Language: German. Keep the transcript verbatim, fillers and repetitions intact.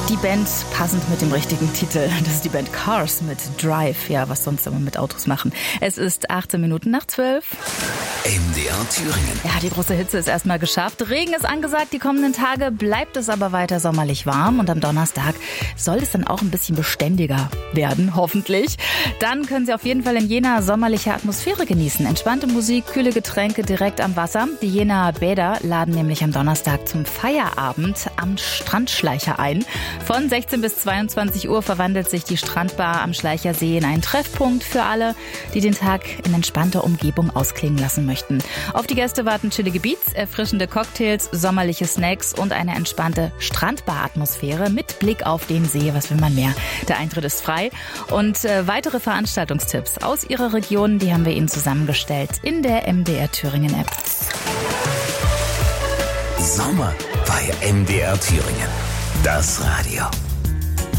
Die Band passend mit dem richtigen Titel. Das ist die Band Cars mit Drive. Ja, was sonst immer mit Autos machen. Es ist achtzehn Minuten nach zwölf. M D R Thüringen. Ja, die große Hitze ist erstmal geschafft. Regen ist angesagt. Die kommenden Tage bleibt es aber weiter sommerlich warm. Und am Donnerstag soll es dann auch ein bisschen beständiger werden, hoffentlich. Dann können Sie auf jeden Fall in Jena sommerliche Atmosphäre genießen. Entspannte Musik, kühle Getränke direkt am Wasser. Die Jenaer Bäder laden nämlich am Donnerstag zum Feierabend am Strandschleicher ein. Von sechzehn bis zweiundzwanzig Uhr verwandelt sich die Strandbar am Schleicher See in einen Treffpunkt für alle, die den Tag in entspannter Umgebung ausklingen lassen möchten. Auf die Gäste warten chillige Beats, erfrischende Cocktails, sommerliche Snacks und eine entspannte Strandbar-Atmosphäre mit Blick auf den See. Was will man mehr? Der Eintritt ist frei. Und äh, weitere Veranstaltungstipps aus Ihrer Region, die haben wir Ihnen zusammengestellt in der M D R Thüringen App. Sommer bei M D R Thüringen. Das Radio.